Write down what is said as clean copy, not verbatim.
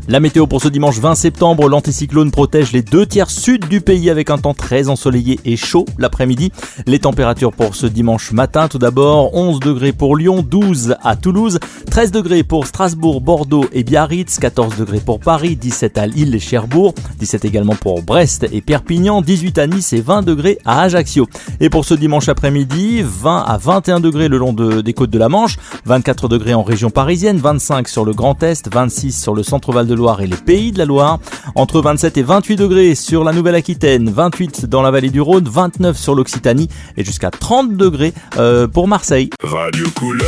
La météo pour ce dimanche 20 septembre, l'anticyclone protège les 2/3 sud du pays avec un temps très ensoleillé et chaud l'après-midi. Les températures pour ce dimanche matin, tout d'abord 11 degrés pour Lyon, 12 à Toulouse, 13 degrés pour Strasbourg, Bordeaux et Biarritz, 14 degrés pour Paris, 17 à Lille et Cherbourg, 17 également pour Brest et Perpignan, 18 à Nice et 20 degrés à Ajaccio. Et pour ce dimanche après-midi, 20 à 21 degrés le long des côtes de la Manche, 24 degrés en région parisienne, 25 sur le Grand Est, 26 sur le centre-val de Loire et les Pays de la Loire, entre 27 et 28 degrés sur la Nouvelle-Aquitaine, 28 dans la vallée du Rhône, 29 sur l'Occitanie et jusqu'à 30 degrés pour Marseille. Radio Couleur.